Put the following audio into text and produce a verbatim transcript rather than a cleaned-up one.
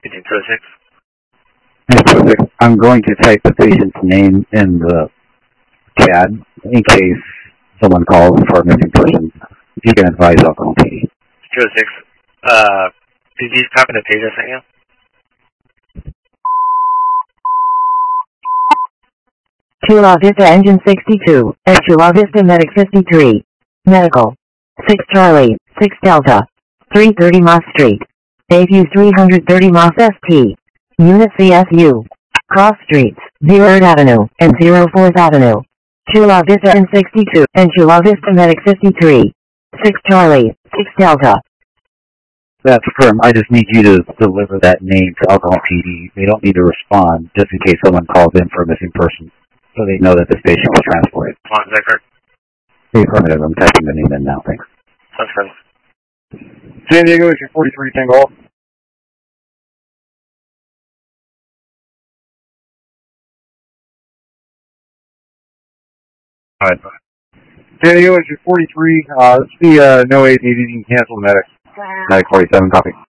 fifteen two oh six. I'm going to type the patient's name in the C A D in case someone calls for a missing person. If you can advise Alcohol P D. two oh six. Uh, did you copy the page I sent you? Chula Vista Engine sixty-two, and Chula Vista Medic fifty-three. Medical. six Charlie, six Delta. three thirty Moss Street. Bayview three thirty Moss S T. Unit C S U. Cross Streets, third Avenue, and fourth Avenue. Chula Vista N sixty-two, and Chula Vista Medic fifty-three. six Charlie, six Delta. That's firm. I just need you to deliver that name to Alcohol P D. They don't need to respond just in case someone calls in for a missing person, so they know that this patient was transported. Is that correct? Affirmative. I'm typing the name in now. Thanks. That's good. San Diego, issue forty-three, Tango. All right. San Diego, issue forty-three. Uh, let's see, uh, no aid needed. You can cancel the medic. Medic forty-seven, copy.